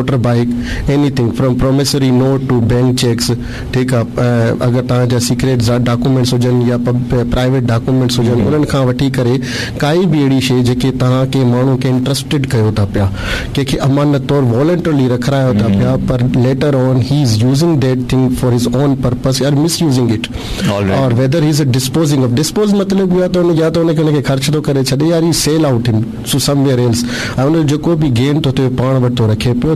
motorbike, anything from promissory note to bank checks. ठीक आहे, अगरि तव्हांजा सीक्रेट डॉक्यूमेंट्स हुजनि या प्राइवेट डॉक्यूमेंट्स हुजनि, उन्हनि खां वठी करे काई बि अहिड़ी शइ जेके तव्हांखे माण्हू खे इंट्रस्टेड कयो था पिया, कंहिंखे अमानत तौरु वॉलंटरली रखायो था पिया, पर later on he is using that thing for हिज ओन पर्पस और मिस यूज़िंग इट, और weather he is disposing of, dispose मतिलबु या त उनखे ख़र्च थो करे छॾे, यार ही sell out in two somewhere else, ऐं उन जेको बि गेन थो थिए पाण वटि थो रखे पियो,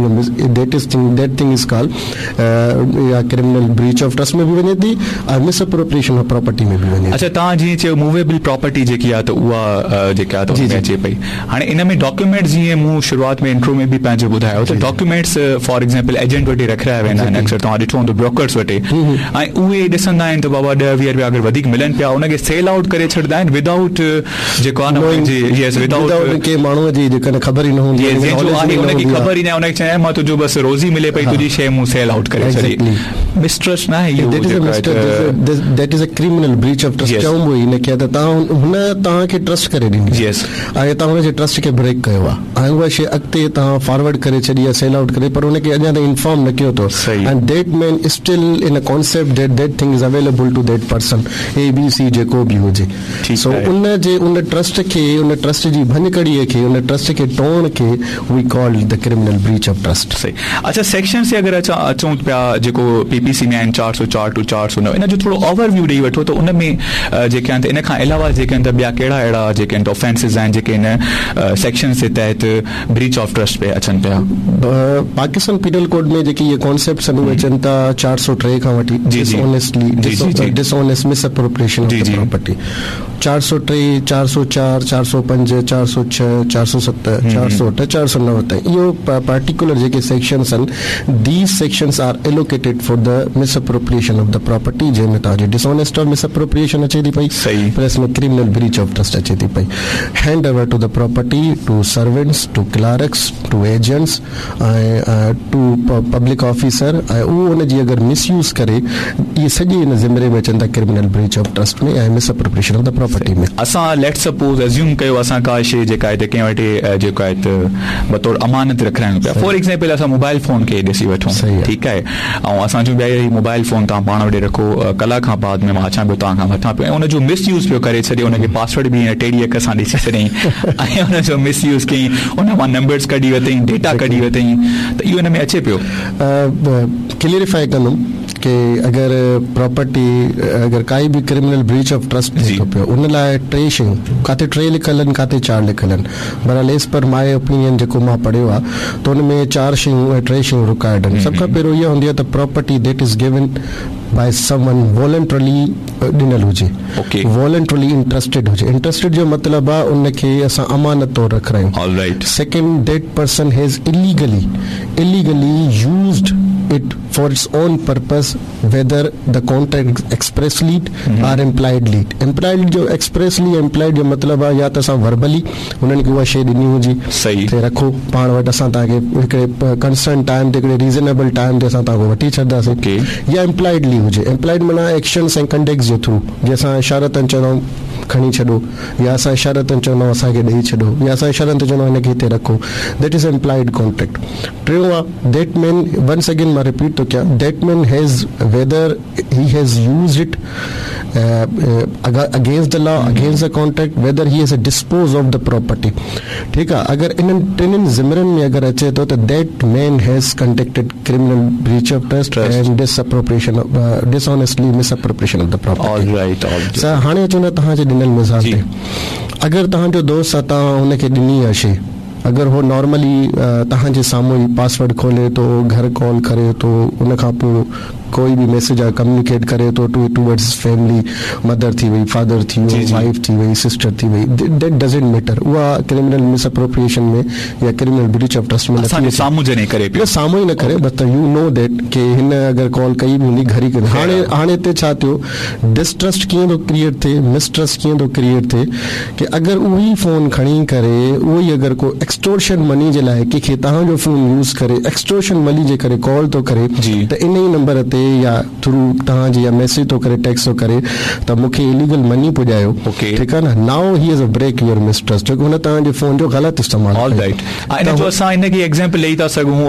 दैट थिंग इज़ कॉल्ड या क्रिमिनल ब्रीच ऑफ ट्रस्ट में भी वञे थी, और मिस अप्रोप्रिएशन ऑफ प्रॉपर्टी में भी वञे। अच्छा, तव्हां जीअं चयो मूवेबल प्रॉपर्टी जेकी आहे त उहा जेका आहे त अचे पई, हाणे इन में डॉक्यूमेंट्स जीअं मूं शुरूआत में इंट्रो में बि पंहिंजो ॿुधायो त डॉक्यूमेंट्स फॉर एग्जाम्पल एजेंट वटि रखाया वेंदा आहिनि, अक्सर तव्हां ॾिठो हूंदो ब्रोकर्स वटि, ऐं उहे ॾिसंदा आहिनि त बाबा 10-20 रुपया अगरि वधीक मिलनि पिया उनखे सेल आउट करे छॾींदा आहिनि विदाउट जेको आहे विदाउट के माण्हूअ जी जेका ख़बर ई न हूंदी आहे, उनखे ख़बर ई न, उनखे चए मां तुंहिंजो बसि रोज़ी मिले पई, तुंहिंजी शइ मूं सेल आउट करे छॾी, मिसट्रस्ट न आहे इहो, that is a criminal breach of trust चऊं ई इनखे, त तव्हांखे ट्रस्ट करे ॾिनी ऐं तव्हां हुनजे ट्रस्ट खे ब्रेक कयो आहे, ऐं उहा शइ अॻिते तव्हां फॉरवर्ड करे छॾी आहे सेल आउट करे, पर उनखे अञा ताईं इन्फॉर्म न कयो अथव, and that man still in a concept that thing is available two that person ABC जेको बि हुजे, सो उन ट्रस्ट खे, उन ट्रस्ट जी भञकड़ीअ खे, उन ट्रस्ट खे टोड़ खे V call the criminal breach of trust. सही। अच्छा, सेक्शन से अगरि अचूं पिया जेको PPC में आहिनि 404 to 409, इन जो थोरो ओवरव्यू ॾेई वठो त उन में जेके आहिनि त इन खां अलावा जेके आहिनि त ॿिया कहिड़ा अहिड़ा जेके आहिनि त ऑफेंसिस आहिनि जेके इन सेक्शन जे तहत ब्रीच ऑफ ट्रस्ट पे अचनि पिया। पाकिस्तान पीनल कोड में जेके इहे कॉन्सेप्ट्स आहिनि उहे अचनि था 403 खां वठी, dishonest misappropriation of the property, 403, 404, 405, 406, 407, 408, 409 ताईं इहो पर्टिकुलर जेके सेक्शन्स आहिनि, these sections R allocated for the misappropriation of the property, जंहिंमें तव्हांजी डिसऑनेस्ट और मिसअप्रोप्रिएशन अचे थी पई, प्लस में क्रिमिनल ब्रीच ऑफ ट्रस्ट अचे थी पई, hand over two the property two servants, two clerks, two agents ऐं टू पब्लिक ऑफिसर, ऐं उहो उनजी अगरि मिसयूज़ करे, इहे सॼे इन ज़िमरे में अचनि था क्रिमिनल ब्रीच ऑफ ट्रस्ट में ऐं मिसअप्रोप्रिएशन ऑफ द प्रॉपर्टी में। असां लेट सपोज एज्यूम कयो असां का शइ जेका आहे कंहिं वटि जेको आहे त बतौर अमानत रखायूं पिया, फॉर एग्जाम्पल असां मोबाइल फोन खे ॾिसी वठूं, ठीकु आहे, ऐं असां चऊं पिया मोबाइल फोन तव्हां पाण वटि रखो, कलाक खां बाद में मां अचां पियो तव्हां खां वठां पियो, ऐं उनजो मिसयूज़ पियो करे छॾे, उनखे पासवर्ड बि टेढ़ी अख सां ॾिसी छॾियईं ऐं उनजो मिसयूज़ कयईं, उन मां नंबर्स कढी वरितईं, डेटा कढी वरितईं, त इहो हिन में अचे पियो। क्लियरिफाई कंदुमि कि अगरि प्रॉपर्टी अगरि काई बि क्रिमिनल ब्रीच ऑफ ट्रस्ट थो पियो, उन लाइ टे शयूं, काथे 3 लिखियल आहिनि, काथे 4 लिखियल आहिनि, बहरहाल एज़ पर माय ओपिनियन जेको मां पढ़ियो आहे त उन में 4 शयूं ऐं 3 शयूं रिक्वायर्ड आहिनि। सभ खां पहिरियों इहा हूंदी आहे त property that is given by someone voluntarily ॾिनल हुजे, वॉलंटरली इंट्रस्टेड हुजे, इंट्रस्टेड जो मतिलबु आहे उनखे असां अमानत तौरु रखायूं। Second, that person has illegally used it for its own purpose, whether the contract expressly or impliedly. Implied जो expressly implied जो मतिलबु आहे या त असां वर्बली उन्हनि खे उहा शइ ॾिनी हुजे, सही ते रखो पाण वटि, असां तव्हांखे हिकिड़े कंस्टेंट टाइम ते, हिकिड़े रीज़नेबल टाइम ते असां तव्हांखे वठी छॾंदासीं, या इम्प्लाइडली हुजे। इम्प्लाइड माना एक्शन्स ऐं कंडक्ट्स जे थ्रू, जीअं असां इशारतनि चवंदा खणी छॾो, या असां इशारतनि चवंदा असांखे ॾेई छॾो, या असां इशारनि ते चवंदा हिनखे हिते रखो, दैट इज़ इम्प्लाइड कॉन्ट्रैक्ट। टियों आहे दैट मैन, वंस अगेन मां रिपीट थो कयां, that man has weather he has used it against the law, against the contract, whether he has disposed of the property, ठीक है। अगर इन टिनिन ज़िमरन में अगर अचे तो that man has conducted criminal breach of trust and disappropriation of dishonestly misappropriation of the property. All right. Sir हाणे अचो न तव्हांजे ॾिनल मिसाल ते, अगरि तव्हांजो दोस्त आहे, तव्हां हुनखे ॾिनी आहे शइ, अगरि हो नॉर्मली तव्हांजे साम्हूं ई पासवर्ड खोले थो, घर कॉल करे थो, उनखां पोइ कोई भी मैसेज कम्युनिकेट करे तो टूवर्ड्स फैमिली, मदर थी वही, फादर थी वही, वाइफ थी वही, सिस्टर थी वही, दैट डजंट मैटर। उहा क्रिमिनल मिसअप्रोप्रिएशन में या क्रिमिनल ब्रीच ऑफ ट्रस्ट में साम्हूं जे नहीं करे पियो, साम्हूं ई न करे, बस यू नो दैट कि हिन अगर कॉल कई भी हूंदी घर ई करे। हाणे हिते छा थियो, डिस्ट्रस्ट कीअं थो क्रिएट थिए, मिसट्रस्ट कीअं थो क्रिएट थिए कि अगर उही फोन खणी करे उहो ई अगर को एक्सटोर्शन मनी जे लाइ कंहिंखे तव्हांजो फोन यूज़ करे एक्सटोर्शन मनी जे करे कॉल थो करे त इन ई नंबर ते या थ्रू तव्हांजी या मैसेज थो करे, टेक्स्ट थो करे त मूंखे इलीगल मनी पुॼायो, ठीकु आहे न। Now he is a break your mistrust, छोकी हुन तव्हांजे फोन जो ग़लति इस्तेमालु। ऑल राइट, असां हिनखे एग्जाम्पल ॾेई था सघूं।